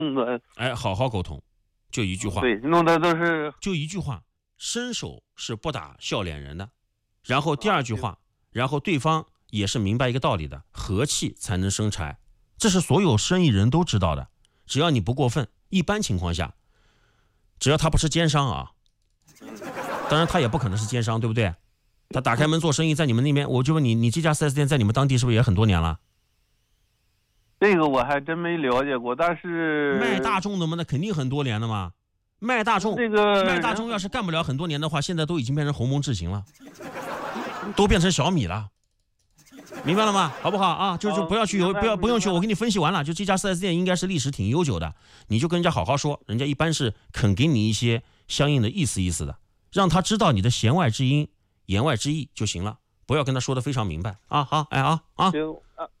的， 哎，好好沟通，就一句话， 对，弄的都是就一句话，伸手是不打笑脸人的。然后第二句话，然后对方也是明白一个道理的，和气才能生财，这是所有生意人都知道的。只要你不过分，一般情况下，只要他不是奸商啊，当然他也不可能是奸商，对不对？他打开门做生意，在你们那边，我就问你，你这家 4S 店在你们当地是不是也很多年了？ 这个我还真没了解过，但是卖大众的嘛，那肯定很多年了嘛。卖大众， 这个卖大众要是干不了很多年的话，现在都已经变成鸿蒙智行了，都变成小米了，明白了吗？好不好啊？就不要去不用去，我给你分析完了。就这家 4S 店应该是历史挺悠久的，你就跟人家好好说，人家一般是肯给你一些相应的意思的，让他知道你的弦外之音、言外之意就行了，不要跟他说的非常明白啊。好，哎啊。 行。